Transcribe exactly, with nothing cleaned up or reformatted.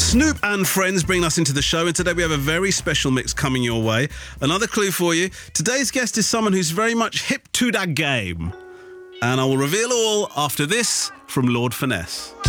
Snoop and friends bring us into the show, and today we have a very special mix coming your way. Another clue for you. Today's guest is someone who's very much hip to that game. And I will reveal all after this from Lord Finesse.